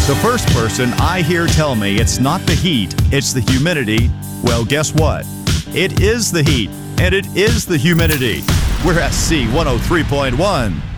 The first person I hear tell me it's not the heat, it's the humidity, well, guess what? It is the heat, and it is the humidity. We're SC 103.1.